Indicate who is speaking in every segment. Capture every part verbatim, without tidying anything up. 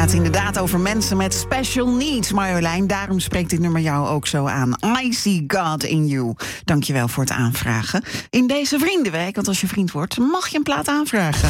Speaker 1: gaat inderdaad over mensen met special needs, Marjolein. Daarom spreekt dit nummer jou ook zo aan. I see God in you. Dankjewel voor het aanvragen. In deze Vriendenweek, want als je vriend wordt, mag je een plaat aanvragen.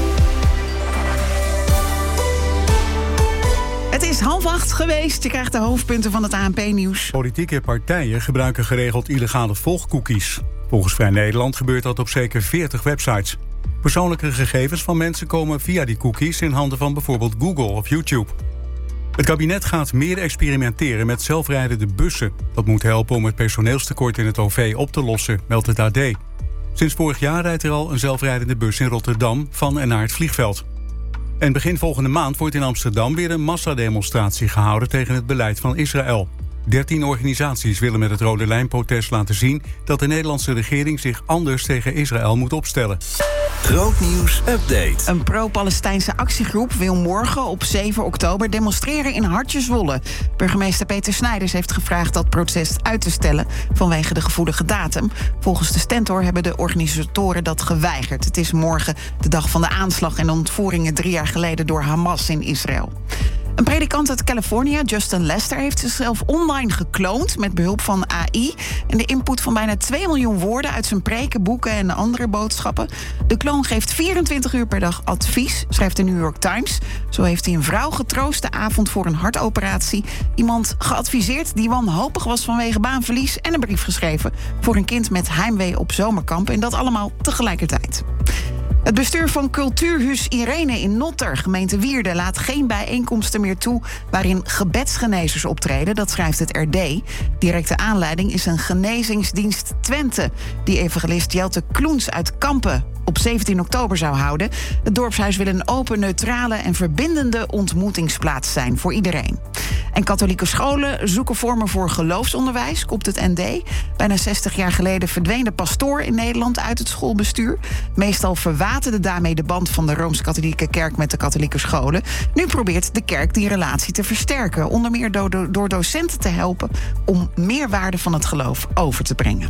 Speaker 1: Het is half acht geweest. Je krijgt de hoofdpunten van het A N P-nieuws.
Speaker 2: Politieke partijen gebruiken geregeld illegale volgcookies. Volgens Vrij Nederland gebeurt dat op zeker veertig websites. Persoonlijke gegevens van mensen komen via die cookies in handen van bijvoorbeeld Google of YouTube. Het kabinet gaat meer experimenteren met zelfrijdende bussen. Dat moet helpen om het personeelstekort in het O V op te lossen, meldt het A D. Sinds vorig jaar rijdt er al een zelfrijdende bus in Rotterdam van en naar het vliegveld. En begin volgende maand wordt in Amsterdam weer een massademonstratie gehouden tegen het beleid van Israël. dertien organisaties willen met het Rode Lijn-protest laten zien dat de Nederlandse regering zich anders tegen Israël moet opstellen.
Speaker 3: Grootnieuws update.
Speaker 1: Een pro-Palestijnse actiegroep wil morgen op zeven oktober demonstreren in Hartjeswolle. Burgemeester Peter Snijders heeft gevraagd dat protest uit te stellen vanwege de gevoelige datum. Volgens de Stentor hebben de organisatoren dat geweigerd. Het is morgen de dag van de aanslag en de ontvoeringen drie jaar geleden door Hamas in Israël. Een predikant uit Californië, Justin Lester, heeft zichzelf online gekloond met behulp van A I en de input van bijna twee miljoen woorden uit zijn preken, boeken en andere boodschappen. De kloon geeft vierentwintig uur per dag advies, schrijft de New York Times. Zo heeft hij een vrouw getroost de avond voor een hartoperatie, iemand geadviseerd die wanhopig was vanwege baanverlies en een brief geschreven voor een kind met heimwee op zomerkamp, en dat allemaal tegelijkertijd. Het bestuur van Cultuurhuis Irene in Notter, gemeente Wierde, laat geen bijeenkomsten meer toe waarin gebedsgenezers optreden. Dat schrijft het R D. Directe aanleiding is een genezingsdienst Twente, die evangelist Jelte Kloens uit Kampen op zeventien oktober zou houden. Het dorpshuis wil een open, neutrale en verbindende ontmoetingsplaats zijn voor iedereen. En katholieke scholen zoeken vormen voor geloofsonderwijs, kopt het N D. Bijna zestig jaar geleden verdween de pastoor in Nederland uit het schoolbestuur. Meestal verwaterde daarmee de band van de Rooms-Katholieke Kerk met de katholieke scholen. Nu probeert de kerk die relatie te versterken, onder meer door, door docenten te helpen om meer waarde van het geloof over te brengen.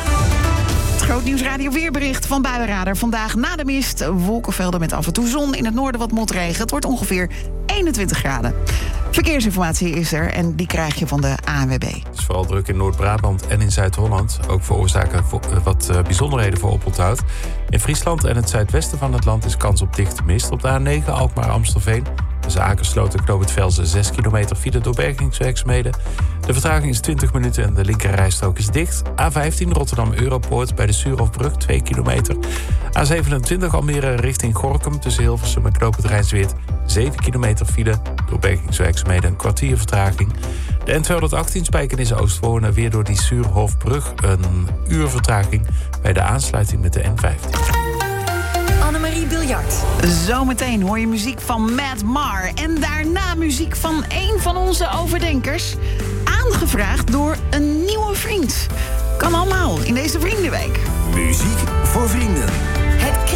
Speaker 1: Grootnieuws Radio Weerbericht van Buienradar. Vandaag na de mist, wolkenvelden met af en toe zon. In het noorden wat motregen. Het wordt ongeveer eenentwintig graden. Verkeersinformatie is er en die krijg je van de A N W B.
Speaker 4: Het is vooral druk in Noord-Brabant en in Zuid-Holland. Ook veroorzaken wat bijzonderheden voor oponthoud. In Friesland en het zuidwesten van het land is kans op dichte mist. Op de A negen Alkmaar-Amstelveen. Tussen Akersloot en Knoop het Velzen zes kilometer file door bergingswerkzaamheden. De vertraging is twintig minuten en de linkerrijstrook is dicht. A vijftien Rotterdam-Europoort bij de Suurhofbrug twee kilometer. A zevenentwintig Almere richting Gorinchem tussen Hilversum en Knoop het Rijnsweerd zeven kilometer file door bergingswerkzaamheden, een kwartier vertraging. De N tweehonderdachttien Spijkenisse-Oostwonen weer door die Suurhofbrug een uur vertraging bij de aansluiting met de N vijftien.
Speaker 5: Annemarie Biljart.
Speaker 1: Zometeen hoor je muziek van Matt Mar. En daarna muziek van één van onze overdenkers. Aangevraagd door een nieuwe vriend. Kan allemaal in deze Vriendenweek.
Speaker 3: Muziek voor vrienden.
Speaker 5: Het